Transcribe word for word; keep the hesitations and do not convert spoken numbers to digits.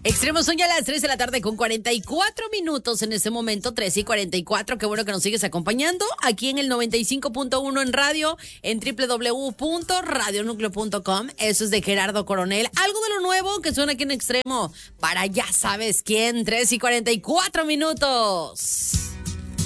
Extremos son ya las tres de la tarde con cuarenta y cuatro minutos en este momento, tres y cuarenta y cuatro. Qué bueno que nos sigues acompañando aquí en el noventa y cinco punto uno en radio, en doble u doble u doble u punto radio núcleo punto com. Eso es de Gerardo Coronel. Algo de lo nuevo que suena aquí en Extremo para ya sabes quién, tres y cuarenta y cuatro minutos.